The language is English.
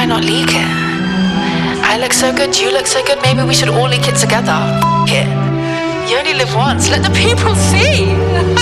not leak it? I look so good, you look so good, maybe we should all leak it together. It. You only live once, let the people see.